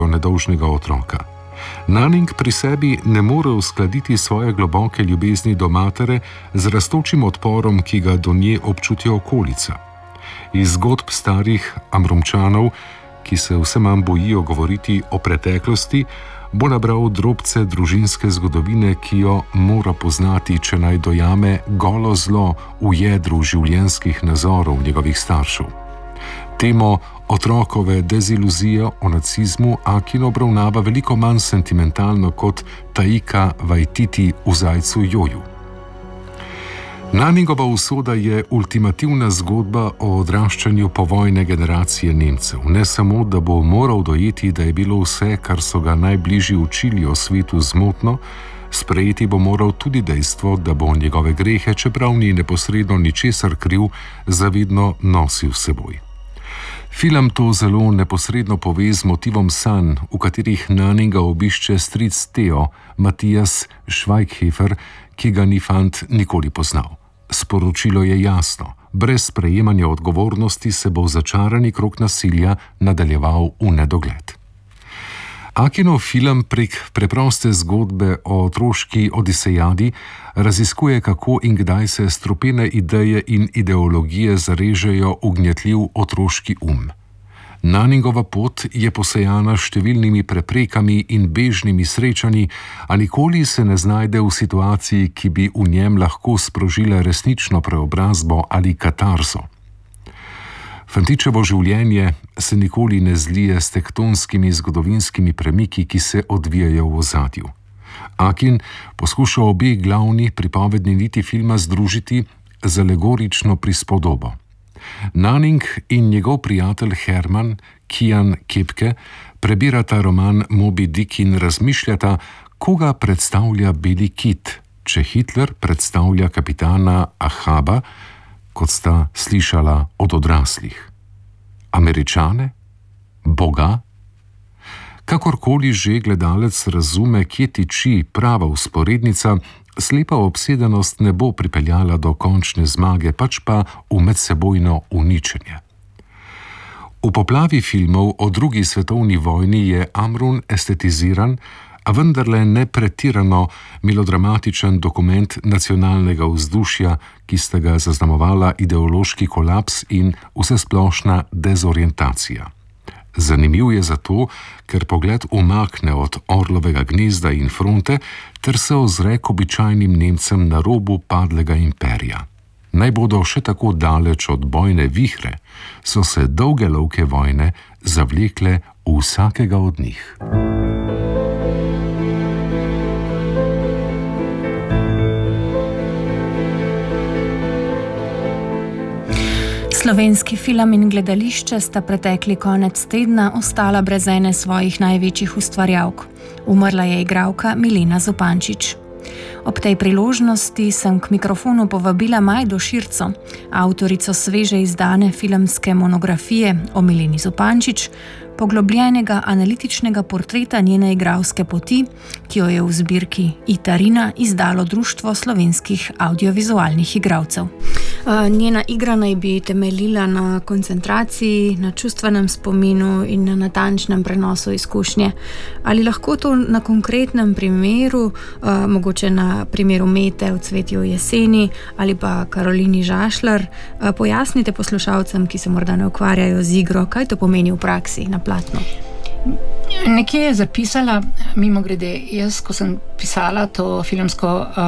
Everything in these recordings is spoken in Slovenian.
nedolžnega otroka. Nanning pri sebi ne more uskladiti svoje globoke ljubezni do matere z rastočim odporom, ki ga do nje občuti okolica. Iz zgodb starih Amrumčanov, ki se vse manj bojijo govoriti o preteklosti, bo nabral drobce družinske zgodovine, ki jo mora poznati, če naj dojame golo zlo v jedru življenjskih nazorov njegovih staršev. Temo otrokove deziluzije o nacizmu Akin obravnava veliko manj sentimentalno kot Taika Waititi v Zajcu Joju. Nanningova usoda je ultimativna zgodba o odraščanju povojne generacije Nemcev. Ne samo, da bo moral dojeti, da je bilo vse, kar so ga najbližji učili o svetu, zmotno, sprejeti bo moral tudi dejstvo, da bo njegove grehe, čeprav ni neposredno ničesar kriv, zavedno nosil s seboj. Film to zelo neposredno pove z motivom sanj, v katerih Nanninga obišče stric Theo, Matthias Schweighöfer, ki ga ni fant nikoli poznal. Sporočilo je jasno: brez sprejemanja odgovornosti se bo začarani krog nasilja nadaljeval v nedogled. Akinov film prek preproste zgodbe o otroški odisejadi raziskuje, kako in kdaj se strupene ideje in ideologije zarežejo v gnjetljiv otroški Nanningova pot je posejana s številnimi preprekami in bežnimi srečanji, a nikoli se ne znajde v situaciji, ki bi v njem lahko sprožila resnično preobrazbo ali katarzo. Fantičevo življenje se nikoli ne zlije s tektonskimi zgodovinskimi premiki, ki se odvijajo v ozadju. Akin poskuša obe glavni pripovedni niti filma združiti z alegorično prispodobo. Nanning in njegov prijatelj Herman, Kian Kepke, prebirata roman Moby Dick in razmišljata, koga predstavlja beli kit, če Hitler predstavlja kapitana Ahaba, kot sta slišala od odraslih. Američane? Boga? Kakorkoli že gledalec razume, kje tiči prava vzporednica, slepa obsedenost ne bo pripeljala do končne zmage, pač pa v medsebojno uničenje. V poplavi filmov o drugi svetovni vojni je Amrun estetiziran, a vendarle ne pretirano melodramatičen dokument nacionalnega vzdušja, ki sta ga zaznamovala ideološki kolaps in vsesplošna dezorientacija. Zanimiv je zato, ker pogled umakne od orlovega gnezda in fronte ter se ozre k običajnim Nemcem na robu padlega imperija. Naj bodo še tako daleč od bojne vihre, so se dolge lovke vojne zavlekle v vsakega od njih. Slovenski film in gledališče sta pretekli konec tedna ostala brez ene svojih največjih ustvarjalk. Umrla je igralka Milena Zupančič. Ob tej priložnosti sem k mikrofonu povabila Majdo Širco, avtorico sveže izdane filmske monografije o Mileni Zupančič, poglobljenega analitičnega portreta njene igralske poti, ki jo je v zbirki Itarina izdalo Društvo slovenskih audiovizualnih igralcev. Njena igra naj bi temeljila na koncentraciji, na čustvenem spominu in na natančnem prenosu izkušnje. Ali lahko to na konkretnem primeru, mogoče na primeru Mete v Cvetju jeseni ali pa Karolini Žašlar, pojasnite poslušalcem, ki se morda ne ukvarjajo z igro, kaj to pomeni v praksi na platnu? Nekje je zapisala, mimogrede, jaz, ko sem pisala to filmsko,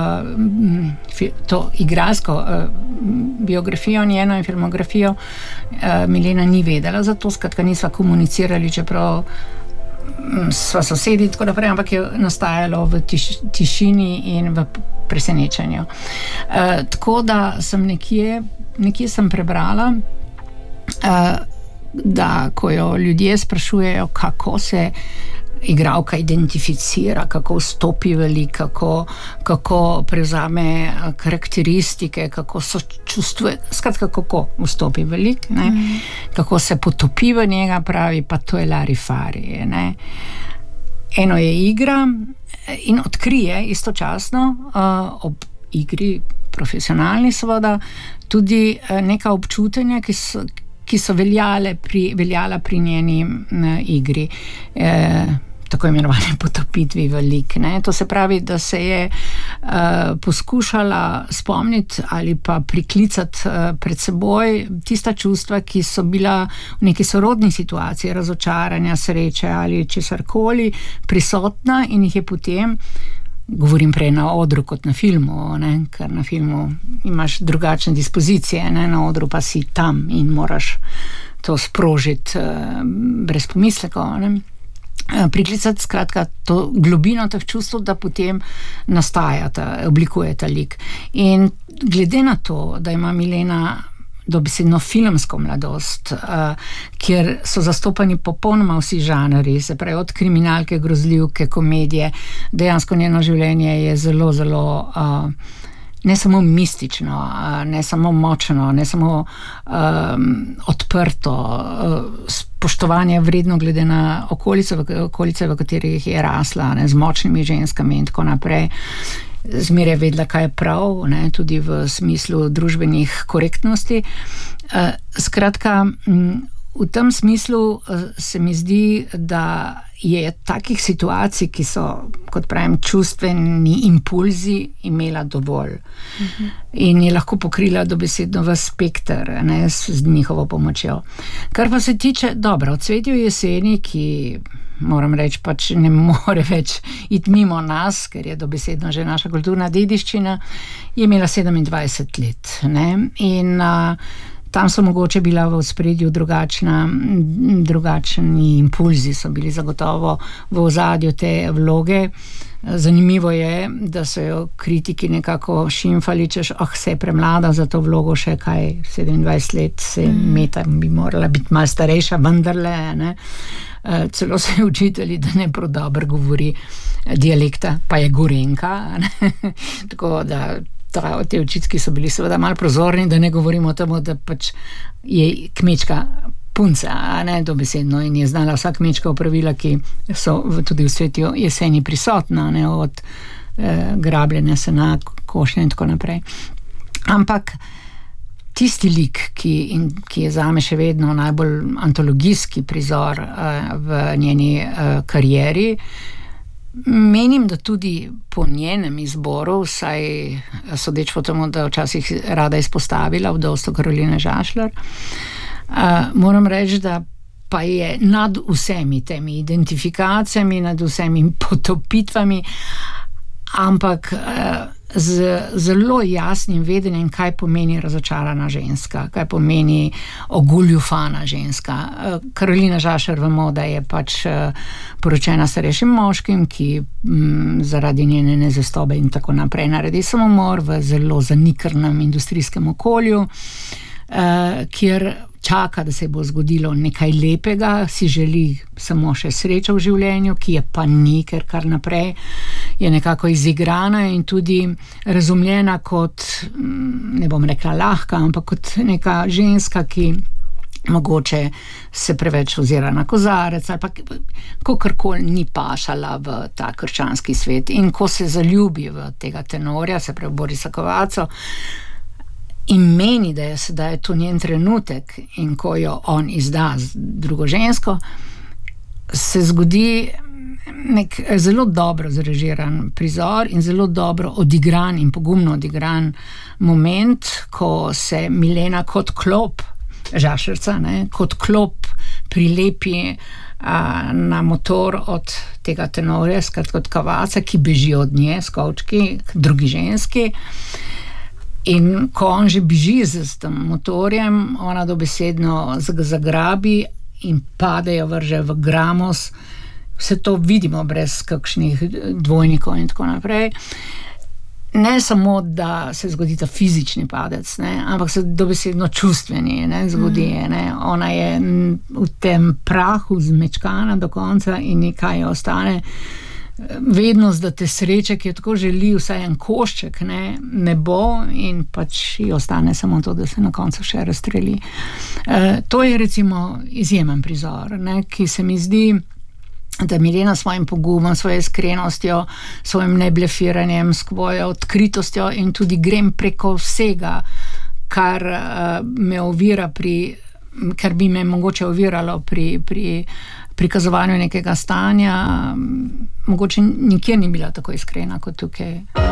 to igralsko biografijo njeno in filmografijo, Milena ni vedela, zato skratka nisva komunicirali, čeprav sva sosedi, tako naprej, ampak je nastajalo v tišini in v presenečenju. Tako da sem nekje sem prebrala, da ko jo ljudje sprašujejo, kako se igralka identificira, kako vstopi v lik, kako prevzame karakteristike, kako so čustvuje, skratka, kako vstopi v lik, ne? Kako se potopi v njega, pravi, pa to je larifari, ne? Eno je igra in odkrije istočasno ob igri, profesionalni seveda, tudi neka občutenja, ki so veljala pri njeni igri. Tako imenovane potopitvi v lik. To se pravi, da se je poskušala spomniti ali pa priklicati pred seboj tista čustva, ki so bila v neki sorodni situaciji, razočaranja, sreče ali česarkoli prisotna in jih je potem, govorim prej na odru kot na filmu, ker na filmu imaš drugačne dispozicije, na odru pa si tam in moraš to sprožiti brez pomislekov, priklicati skratka to globino teh čustev, da potem oblikuje ta lik. In glede na to, da ima Milena dobesedno filmsko mladost, kjer so zastopani popolnoma vsi žanri, se pravi od kriminalke, grozljivke, komedije, dejansko njeno življenje je zelo, zelo ne samo mistično, ne samo močno, ne samo odprto, spoštovanje vredno glede na okolice, v katerih je rasla, z močnimi ženskami in tako naprej. Zmeraj vedela, kaj je prav, tudi v smislu družbenih korektnosti. Skratka, v tem smislu se mi zdi, da je takih situacij, ki so, kot pravim, čustveni impulzi, imela dovolj. In je lahko pokrila dobesedno v spekter, z njihovo pomočjo. Kar pa se tiče, dobro, o Cvetju jeseni, ki, moram reči, pač ne more več iti mimo nas, ker je dobesedno že naša kulturna dediščina, je imela 27 let. In tam so mogoče bila v ospredju drugačni impulzi, so bili zagotovo v ozadju te vloge. Zanimivo je, da so jo kritiki nekako šimfali, češ, se je premlada za to vlogo, še kaj, 27 let, Meta bi morala biti malo starejša, vendarle, celo so jo učitelji, da ne prav dobro govori dialekta, pa je Gorenjka, tako da te očitki so bili seveda malo prozorni, da ne govorimo o tem, da pač je kmečka punca, dobesedno, in je znala vsa kmečka opravila, ki so tudi v Cvetju jeseni prisotna, od grabljenja sena, košnje in tako naprej. Ampak tisti lik, ki je zame še vedno najbolj antologijski prizor v njeni karieri, menim, da tudi po njenem izboru, vsaj sodeč po temu, da včasih rada izpostavila vdovstvo Karoline Žašler, moram reči, da pa je nad vsemi temi identifikacijami, nad vsemi potopitvami, ampak z zelo jasnim vedenjem, kaj pomeni razočarana ženska, kaj pomeni ogoljufana ženska. Karolina Žašler, vemo, da je pač poročena starejšim moškim, ki zaradi njene nezvestobe in tako naprej naredi samomor v zelo zanikrnem industrijskem okolju, kjer čaka, da se bo zgodilo nekaj lepega, si želi samo še srečo v življenju, ki je pa ni, ker kar naprej je nekako izigrana in tudi razumljena kot, ne bom rekla lahka, ampak kot neka ženska, ki mogoče se preveč ozira na kozarec ali pa kakorkoli ni pašala v ta krščanski svet. In ko se zaljubi v tega tenorja, se pravi Borisa Kovaco, in meni, da je sedaj to njen trenutek in ko jo on izda z drugo žensko, se zgodi nek zelo dobro zrežiran prizor in zelo dobro odigran in pogumno odigran moment, ko se Milena kot klop Žašerca, kot klop prilepi na motor od tega tenorja, skratka od Kovaca, ki beži od nje s kovčki k drugi ženski. In ko on že beži s tem motorjem, ona dobesedno zagrabi in padejo, vrže v gramos. Vse to vidimo brez kakšnih dvojnikov in tako naprej. Ne samo, da se zgodi ta fizični padec, ampak se dobesedno čustveni zgodi. Ona je v tem prahu zmečkana do konca in nekaj ostane. Vednost, da te sreče, ki jo tako želi vsaj en košček, ne bo in pač ji ostane samo to, da se na koncu še razstreli. To je recimo izjemen prizor, ki se mi zdi, da Milena s svojim pogumom, svojo iskrenostjo, svojim neblefiranjem, svojo odkritostjo in tudi grem preko vsega, kar me ovira pri ker bi me mogoče oviralo pri prikazovanju nekega stanja, mogoče nikjer ni bila tako iskrena kot tukaj.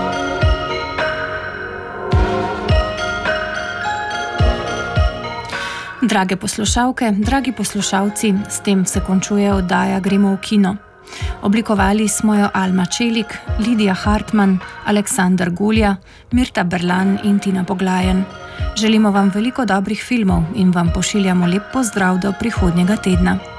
Drage poslušalke, dragi poslušalci, s tem se končuje oddaja Gremo v kino. Oblikovali smo jo Alma Čelik, Lidija Hartmann, Aleksandar Gulja, Mirta Berlan in Tina Poglajen. Želimo vam veliko dobrih filmov in vam pošiljamo lep pozdrav do prihodnjega tedna.